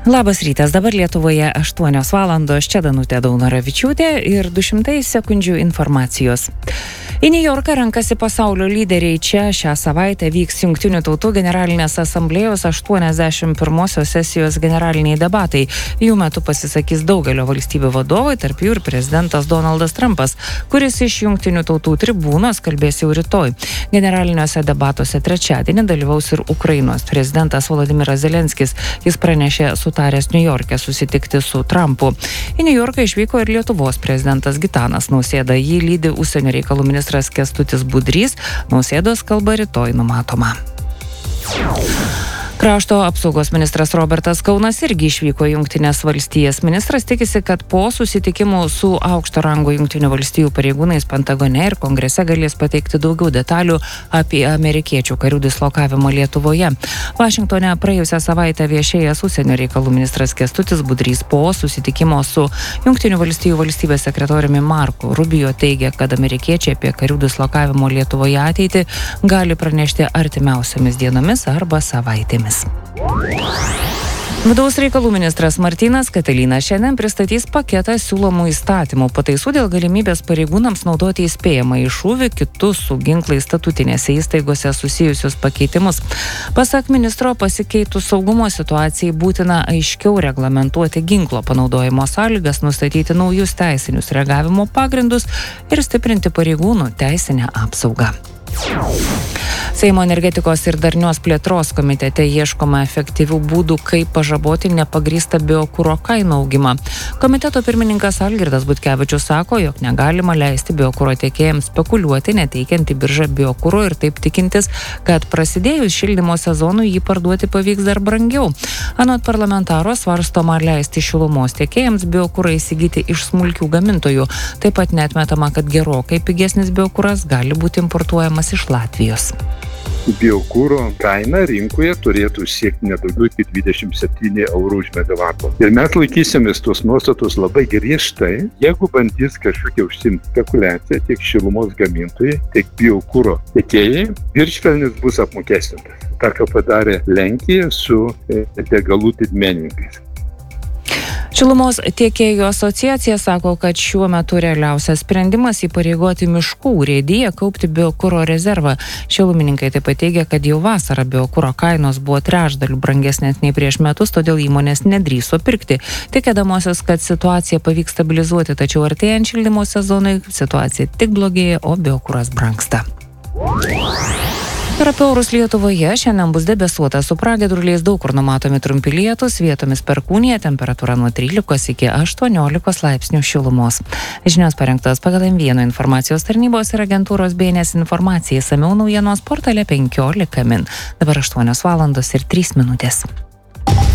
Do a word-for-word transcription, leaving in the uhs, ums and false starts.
Labas rytas, dabar Lietuvoje aštuonios valandos, čia Danutė Daunoravičiūtė ir du šimtai sekundžių informacijos. Į Niujorką renkasi pasaulio lyderiai. Čia šią savaitę vyks Jungtinių tautų generalinės asamblėjos aštuoniasdešimt pirmosios sesijos generaliniai debatai. Jų metu pasisakys daugelio valstybių vadovai, tarp jų ir prezidentas Donaldas Trumpas, kuris iš Jungtinių tautų tribūnos kalbės jau rytoj. Generaliniuose debatuose trečiadienį dalyvaus ir Ukrainos prezidentas Volodymyras Zelenskis. Jis pranešė sutaręs Niujorke susitikti su Trumpu. Į Niujorką išvyko ir Lietuvos prezidentas Gitanas Nausėda. Jį lydi užsienio reikalų ministras Kęstutis Budrys. Nausėdos kalba rytoj numatoma. Krašto apsaugos ministras Robertas Kaunas irgi išvyko į Jungtines valstijas. Ministras tikisi, kad po susitikimų su aukšto rango Jungtinių valstijų pareigūnais Pentagone ir Kongrese galės pateikti daugiau detalių apie amerikiečių karių dislokavimą Lietuvoje. Vašingtone praėjusią savaitę viešėjęs užsienio reikalų ministras Kęstutis Budrys po susitikimo su Jungtinių valstijų valstybės sekretoriumi Marku Rubio teigia, kad amerikiečiai apie karių dislokavimo Lietuvoje ateitį gali pranešti artimiausiomis dienomis arba savaitėmis. Vidaus reikalų ministras Martynas Katilinas šiandien pristatys paketą siūlomų įstatymų pataisų dėl galimybės pareigūnams naudoti įspėjamąjį šūvį, kitus su ginklais statutinėse įstaigose susijusius pakeitimus. Pasak ministro, pasikeitus saugumo situacijai būtina aiškiau reglamentuoti ginklo panaudojimo sąlygas, nustatyti naujus teisinius reagavimo pagrindus ir stiprinti pareigūnų teisinę apsaugą. Seimo energetikos ir darnios plėtros komitete ieškoma efektyvių būdų, kaip pažaboti nepagrįstą biokuro kainų augimą. Komiteto pirmininkas Algirdas Butkevičius sako, jog negalima leisti biokuro tiekėjams spekuliuoti, neteikiant į biržą biokuro ir taip tikintis, kad prasidėjus šildymo sezonui jį parduoti pavyks dar brangiau. Anot parlamentaro svarstoma leisti šilumos tiekėjams biokurą įsigyti iš smulkių gamintojų. Taip pat neatmetama, kad gerokai pigesnis biokuras gali būti importuojamas iš Latvijos. Biokuro kaina rinkoje turėtų siekti nedaugiau iki dvidešimt septyni eurų už megavatą. Ir mes laikysimės tos nuostatos labai griežtai. Jeigu bandys kažkokia užsiimti spekulaciją, tiek šilumos gamintojai, tiek biokuro tiekėjai, viršpelnis bus apmokestintas. Ta, ką padarė Lenkija su degalų didmenininkais. Šilumos tiekėjų asociacija sako, kad šiuo metu realiausias sprendimas įpareigoti miškų urėdiją kaupti biokuro rezervą. Šilumininkai taip pat teigia, kad jau vasarą biokuro kainos buvo trečdaliu brangesnės nei prieš metus, todėl įmonės nedrįso pirkti. Tikėdamosios, kad situaciją pavyks stabilizuoti, tačiau artėjant šildymo sezonui situacija tik blogėja, o biokuras brangsta. Ir apie orus Lietuvoje šiandien bus debesuota su pragiedruliais, daug kur numatomi trumpi lietūs, vietomis perkūnija, temperatūra nuo trylikos iki aštuoniolikos laipsnių šilumos. Žinios parengtos pagal M vienas informacijos tarnybos ir agentūros B N S informaciją, išsamiau naujienos portale penkiolika min. Dabar aštuonios valandos ir trys minutės.